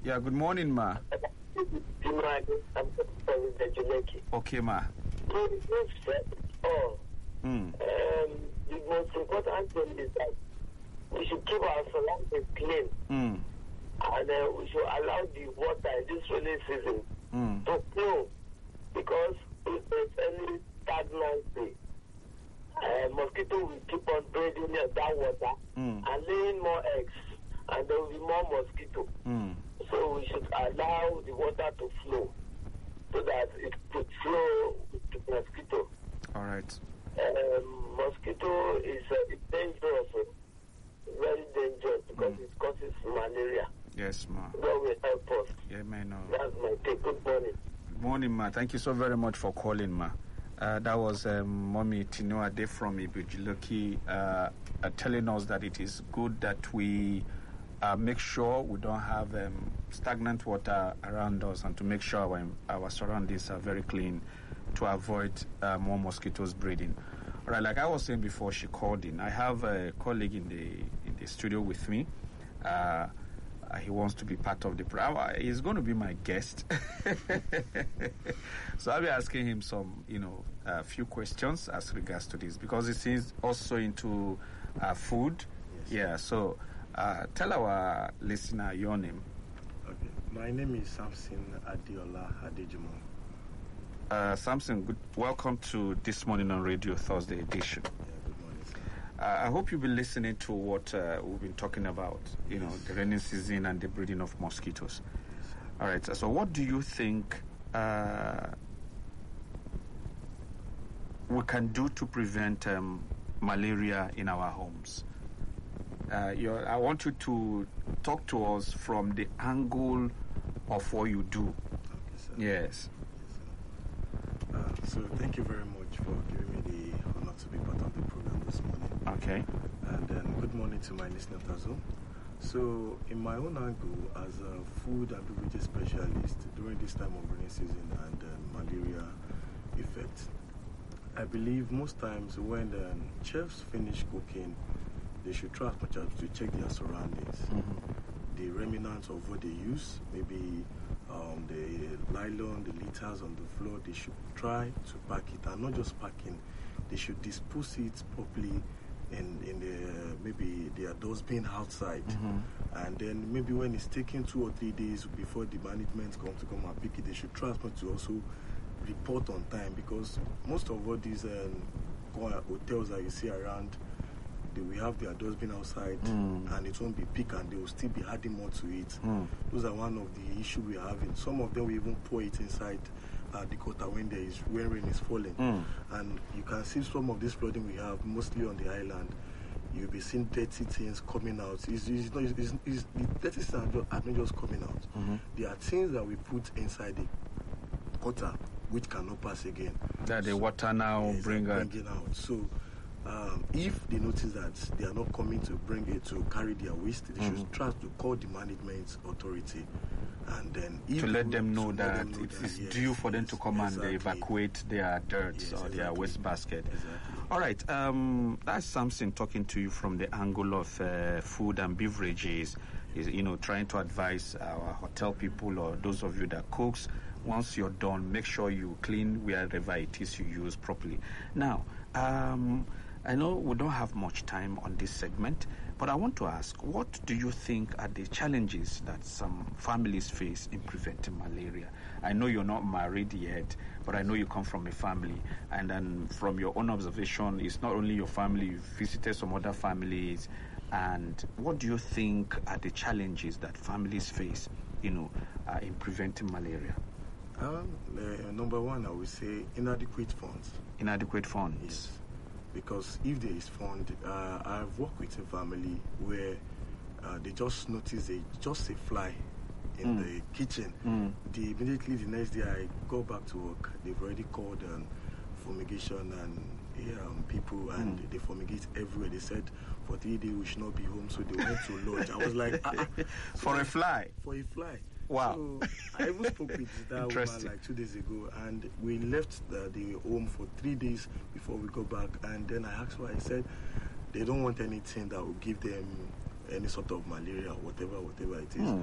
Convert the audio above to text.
Yeah, good morning, ma. Okay, ma. The most important thing is that we should keep our surroundings clean. And we should allow the water in this rainy season to flow, because if there's any stagnancy, mosquito will keep on breeding that water and laying more eggs, and there will be more mosquito. So we should allow the water to flow so that it could flow with the mosquito. All right. Mosquito is dangerous, very dangerous, because it causes malaria. Yes, ma. God will help us. Yeah, man. That's my take. Good morning. Good morning, ma. Thank you so very much for calling, ma. That was Mommy Tinuade from Ibujiloki telling us that it is good that we make sure we don't have stagnant water around us, and to make sure our surroundings are very clean to avoid more mosquitoes breeding. All right, like I was saying before she called in, I have a colleague in the studio with me. He wants to be part of the program. He's going to be my guest. So I'll be asking him some, a few questions as regards to this, because he seems also into food. Yes. Yeah, so tell our listener your name. Okay. My name is Samson Adiola Adejimo. Samson, welcome to This Morning on Radio Thursday edition. Yeah, good morning, sir. I hope you've been listening to what we've been talking about, the rainy season and the breeding of mosquitoes. Yes, all right, so what do you think we can do to prevent malaria in our homes? I want you to talk to us from the angle of what you do. Okay, sir. Yes. So thank you very much for giving me the honor to be part of the program this morning. Okay. And good morning to my listeners as well. So in my own angle as a food and beverage specialist during this time of rainy season and malaria effect, I believe most times when chefs finish cooking, they should try as much as to check their surroundings. The remnants of what they use, maybe the nylon, the litters on the floor, they should try to pack it, and not just packing, they should dispose it properly in maybe their dustbin outside. And then maybe when it's taking 2 or 3 days before the management come and pick it, they should try as much to also report on time, because most of all these hotels that you see around, they will have their dustbin outside and it won't be picked, and they will still be adding more to it. Those are one of the issues we're having. Some of them will even pour it inside the gutter when rain is falling. And you can see some of this flooding we have mostly on the island. You'll be seeing dirty things coming out. The dirty things are not just coming out. There are things that we put inside the gutter which cannot pass again. That the water now bringing out. So if they notice that they are not coming to bring it to carry their waste, they should try to call the management authority, and then to let them know that it is due for them to come and evacuate their dirt or their waste basket. All right, that's something talking to you from the angle of food and beverages, is trying to advise our hotel people or those of you that cooks. Once you're done, make sure you clean wherever it is you use properly. Now, I know we don't have much time on this segment, but I want to ask, what do you think are the challenges that some families face in preventing malaria? I know you're not married yet, but I know you come from a family, and then from your own observation, it's not only your family, you've visited some other families, and what do you think are the challenges that families face, in preventing malaria? Number one, I would say inadequate funds. Inadequate funds? Yes. Because if there is fund, I've worked with a family where they just noticed just a fly in the kitchen. Immediately the next day I go back to work, they've already called fumigation and people, and they fumigate everywhere. They said for 3 days we should not be home, so they went to lodge. I was like, for a fly? For a fly. Wow. So I even spoke with that woman like 2 days ago, and we left the home for 3 days before we go back. And then I asked her, I said, they don't want anything that will give them any sort of malaria or whatever it is.